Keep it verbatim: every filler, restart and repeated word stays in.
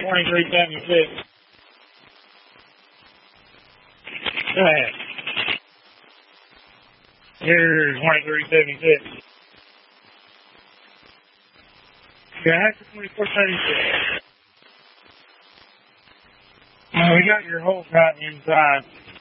twenty-three seventy-six. Go ahead. Here's twenty-three seventy-six. Yeah, that's the twenty-four seventy-six. Well, we got your whole cut inside.